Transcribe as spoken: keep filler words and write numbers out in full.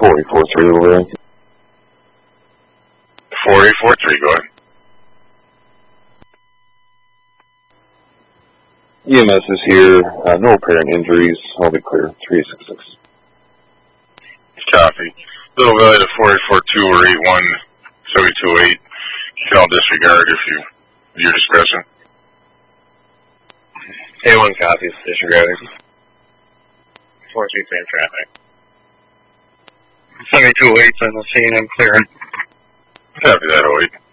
four eight four three over there. four eight four three, go ahead. E M S is here. Uh, no apparent injuries. All be clear. three eight six six. Copy. Little Valley to four eight four two or eight one seven two eight. You can all disregard if you, your discretion. A one copies, disregarding. four three three in traffic. seventy-two oh eight's on the scene, I'm clearing. Copy that, oh eight.